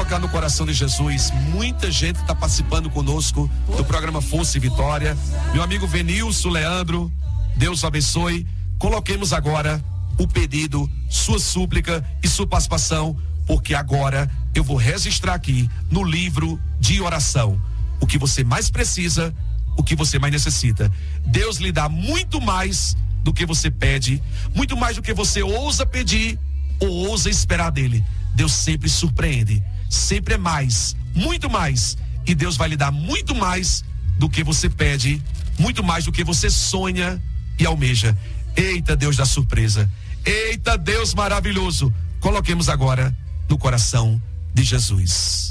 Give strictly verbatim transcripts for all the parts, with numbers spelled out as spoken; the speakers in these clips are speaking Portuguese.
colocar no coração de Jesus. Muita gente está participando conosco do programa Força e Vitória. Meu amigo Venilson, Leandro, Deus o abençoe. Coloquemos agora o pedido, sua súplica e sua participação, porque agora eu vou registrar aqui no livro de oração o que você mais precisa, o que você mais necessita. Deus lhe dá muito mais do que você pede, muito mais do que você ousa pedir ou ousa esperar dele. Deus sempre surpreende, sempre é mais, muito mais, e Deus vai lhe dar muito mais do que você pede, muito mais do que você sonha e almeja. Eita, Deus da surpresa, eita, Deus maravilhoso. Coloquemos agora no coração de Jesus.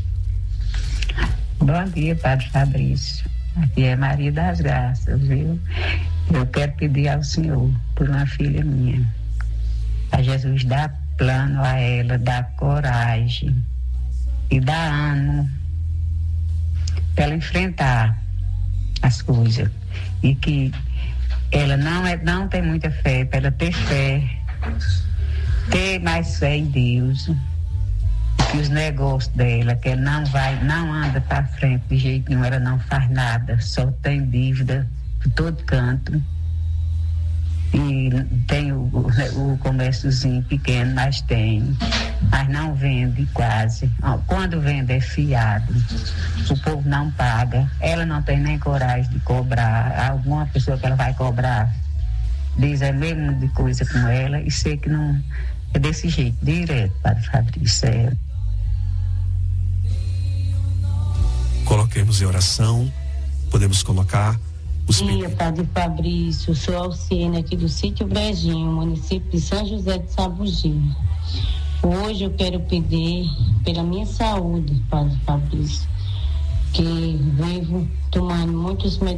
Bom dia, Padre Fabrício. Aqui é Maria das Graças, viu? Eu quero pedir ao Senhor por uma filha minha. A Jesus dá plano a ela, dá coragem e dá ânimo para ela enfrentar as coisas. E que ela não, é, não tem muita fé, para ela ter fé, ter mais fé em Deus. Que os negócios dela, que ela não vai, não anda para frente de jeito nenhum, ela não faz nada, só tem dívida por todo canto. E tem o, o, o comérciozinho pequeno, mas tem, mas não vende quase. Quando vende é fiado, o povo não paga, ela não tem nem coragem de cobrar. Alguma pessoa que ela vai cobrar diz é mesmo de coisa com ela, e sei que não é desse jeito, direto, Padre Fabrício. É. Coloquemos em oração, podemos colocar os Bom dia, Padre Fabrício, sou Alciene aqui do Sítio Brejinho, município de São José de Sabugi. Hoje eu quero pedir pela minha saúde, Padre Fabrício, que vivo tomando muitos medicamentos